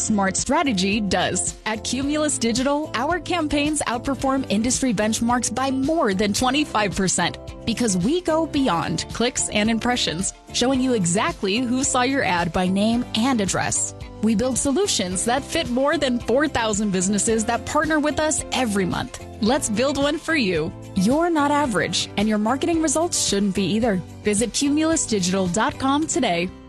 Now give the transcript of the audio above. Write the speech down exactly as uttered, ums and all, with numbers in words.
Smart strategy does. At Cumulus Digital, our campaigns outperform industry benchmarks by more than twenty-five percent because we go beyond clicks and impressions, showing you exactly who saw your ad by name and address. We build solutions that fit more than four thousand businesses that partner with us every month. Let's build one for you. You're not average, and your marketing results shouldn't be either. Visit cumulus digital dot com today.